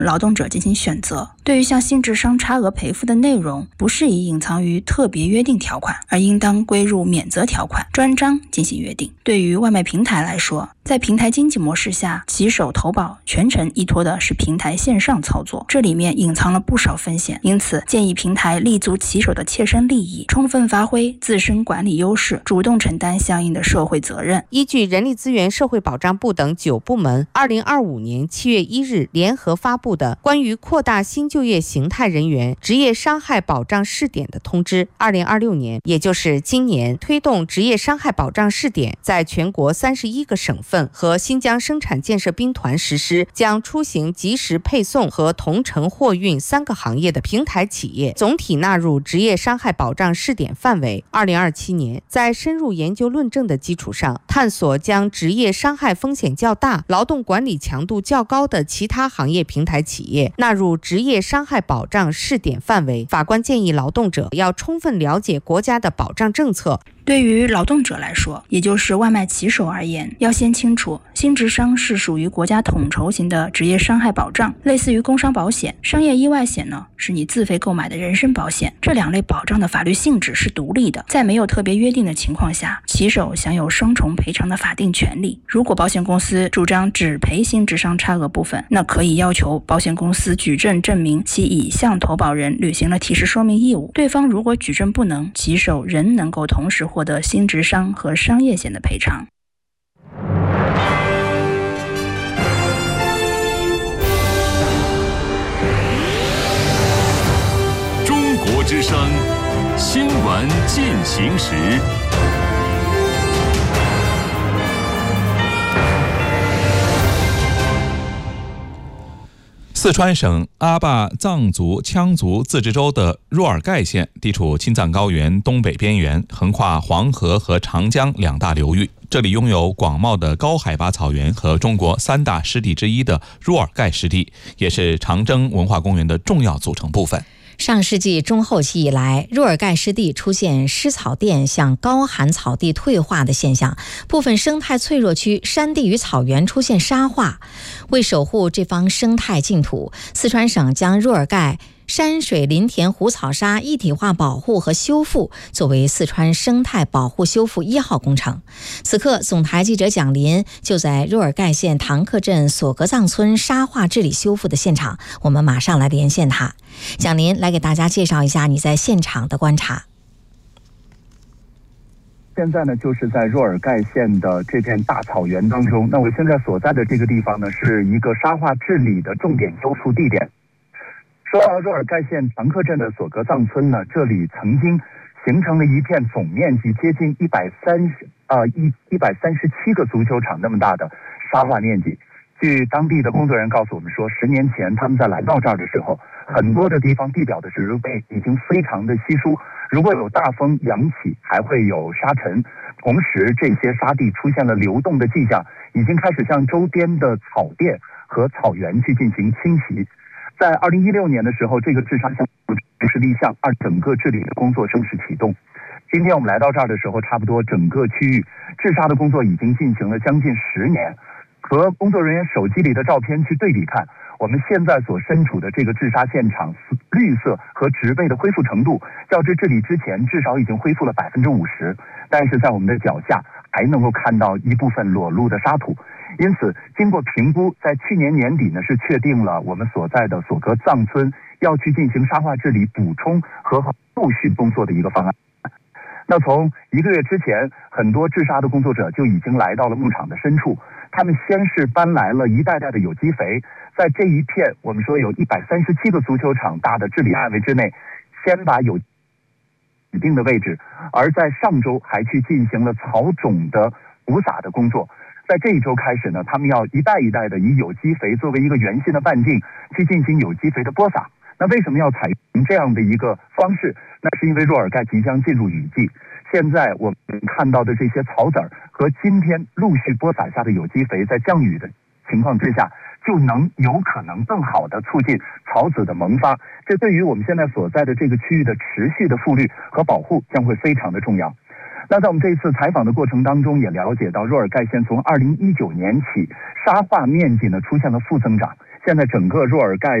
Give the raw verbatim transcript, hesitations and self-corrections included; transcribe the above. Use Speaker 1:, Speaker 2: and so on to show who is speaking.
Speaker 1: 劳动者进行选择。对于向新制商差额赔付的内容，不适宜隐藏于特别约定条款，而应当归入免责条款专章进行约定。对于外卖平台来说，在平台经济模式下，骑手投保全程依托的是平台线上操作，这里面隐藏了不少风险，因此建议平台立足骑手的切身利益，充分发挥自身管理优势，主动承担相应的社会责任。
Speaker 2: 依据人力资源社会保障部等九部门二零二五年七月一日联合发布的关于扩大新就业形态人员职业伤害保障试点的通知，二零二六年，也就是今年，推动职业伤害保障试点在全国三十一个省份和新疆生产建设兵团实施，将出行即时配送和同城货运三个行业的平台企业总体纳入职业伤害保障试点范围。二零二七年，在深入研究论证的基础上，探索将职业伤害风险较大、劳动管理强度较高的其他行业平台企业纳入职业伤害保障试点范围。法官建议劳动者要充分了解国家的保障政策。
Speaker 1: 对于劳动者来说，也就是外卖骑手而言，要先清楚新职伤是属于国家统筹型的职业伤害保障，类似于工伤保险。商业意外险呢，是你自费购买的人身保险，这两类保障的法律性质是独立的，在没有特别约定的情况下，骑手享有双重赔偿的法定权利。如果保险公司主张只赔新职伤差额部分，那可以要求保险公司举证证明其已向投保人履行了提示说明义务。对方如果举证不能，骑手仍能够同时获得新职伤和商业险的赔偿。
Speaker 3: 中国之声新闻进行时。四川省阿坝藏族羌族自治州的若尔盖县地处青藏高原东北边缘，横跨黄河和长江两大流域。这里拥有广袤的高海拔草原和中国三大湿地之一的若尔盖湿地，也是长征文化公园的重要组成部分。
Speaker 4: 上世纪中后期以来，若尔盖湿地出现湿草甸向高寒草地退化的现象，部分生态脆弱区山地与草原出现沙化。为守护这方生态净土，四川省将若尔盖山水林田湖草沙一体化保护和修复作为四川生态保护修复一号工程。此刻，总台记者蒋林就在若尔盖县唐克镇索格藏村沙化治理修复的现场，我们马上来连线他。蒋林来给大家介绍一下你在现场的观察。
Speaker 5: 现在呢，就是在若尔盖县的这片大草原当中。那我现在所在的这个地方呢，是一个沙化治理的重点修复地点。说到若尔盖县唐克镇的索格藏村呢，这里曾经形成了一片总面积接近一百三十呃一一百三十七个足球场那么大的沙化面积。据当地的工作人员告诉我们说，十年前他们在来到这儿的时候，很多的地方地表的植被已经非常的稀疏，如果有大风扬起，还会有沙尘。同时，这些沙地出现了流动的迹象，已经开始向周边的草甸和草原去进行侵袭。在二零一六年的时候，这个治沙项目正式立项，而整个治理的工作正式启动。今天我们来到这儿的时候，差不多整个区域治沙的工作已经进行了将近十年。和工作人员手机里的照片去对比看，我们现在所身处的这个治沙现场，绿色和植被的恢复程度，较之治理之前至少已经恢复了百分之五十。但是在我们的脚下还能够看到一部分裸露的沙土。因此，经过评估，在去年年底呢，是确定了我们所在的索格藏村要去进行沙化治理补充和后续工作的一个方案。那从一个月之前，很多治沙的工作者就已经来到了牧场的深处，他们先是搬来了一袋袋的有机肥，在这一片我们说有一百三十七个足球场大的治理范围之内，先把有指定的位置，而在上周还去进行了草种的补撒的工作。在这一周开始呢，他们要一袋一袋的以有机肥作为一个圆心的半径去进行有机肥的播撒。那为什么要采用这样的一个方式？那是因为若尔盖即将进入雨季，现在我们看到的这些草籽儿和今天陆续播撒下的有机肥，在降雨的情况之下，就能有可能更好的促进草籽的萌发。这对于我们现在所在的这个区域的持续的复绿和保护将会非常的重要。那在我们这一次采访的过程当中，也了解到若尔盖县从二零一九年起，沙化面积呢出现了负增长。 现在整个若尔盖